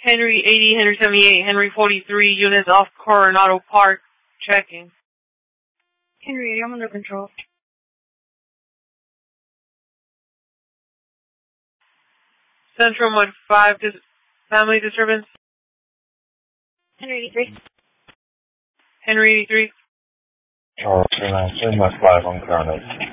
Henry 80, Henry 78, Henry 43, units off Coronado Park, checking. Henry 80, I'm under control. Central 1-5, family disturbance. Henry 83. Henry 83. Oh, 3 5 on Coronado.